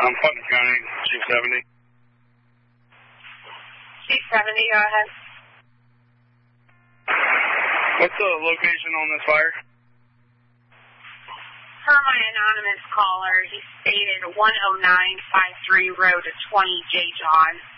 Putnam County, Chief 70. Chief 70, go ahead. What's the location on this fire? Per my anonymous caller, he stated 10953 Road to 20 J. John.